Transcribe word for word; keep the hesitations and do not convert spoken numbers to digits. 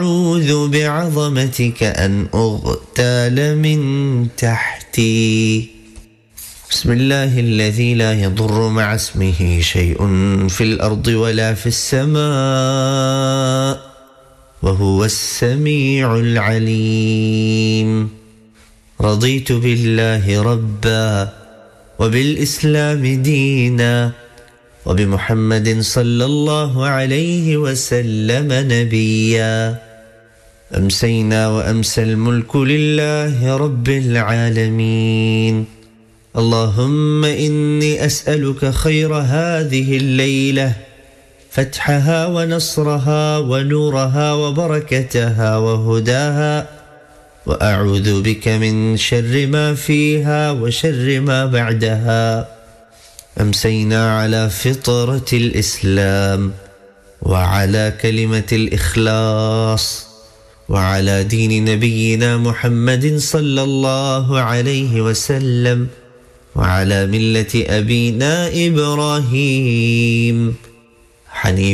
أعوذ بعظمتك أن أغتال من تحتي. بسم الله الذي لا يضر مع اسمه شيء في الأرض ولا في السماء وهو السميع العليم. رضيت بالله ربا وبالإسلام دينا وبمحمد صلى الله عليه وسلم نبيا. أمسينا وأمسى الملك لله رب العالمين. اللهم إني أسألك خير هذه الليلة، فتحها ونصرها ونورها وبركتها وهداها، وأعوذ بك من شر ما فيها وشر ما بعدها. أمسينا على فطرة الإسلام وعلى كلمة الإخلاص وعلى دين نبينا محمد صلى الله عليه وسلم وعلى ملة أبينا إبراهيم حنيفا